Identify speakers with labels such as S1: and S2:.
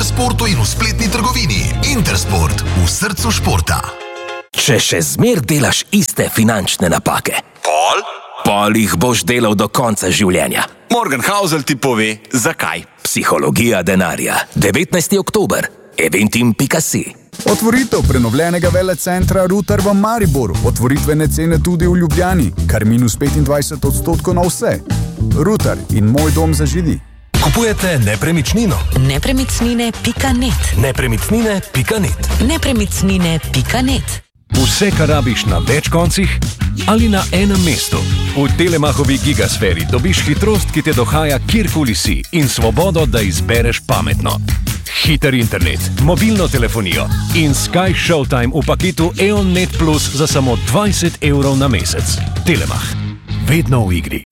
S1: Intersportu in v spletni trgovini. Intersport, v srcu športa.
S2: Če še zmer delaš iste finančne napake, pol jih boš delal do konca življenja.
S3: Morgan Housel ti pove, zakaj.
S2: Psihologija denarja. 19. oktober. Eventim.si.
S4: Otvoritev prenovljenega velecentra Rutar v Mariboru. Otvoritvene cene tudi v Ljubljani. Kar minus 25% na vse. Rutar in Moj dom za Židi.
S5: Kupujete nepremičnino?
S6: Nepremičnine.net.
S5: Nepremičnine.net.
S6: Nepremičnine.net.
S5: Vse, kar rabiš na več koncih ali na enem mestu. V Telemachovi Gigasferi dobiš hitrost, ki te dohaja kjerkoli si in svobodo, da izbereš pametno. Hiter internet, mobilno telefonijo in Sky Showtime v paketu EON Net Plus za samo 20 € na mesec. Telemach. Vedno v igri.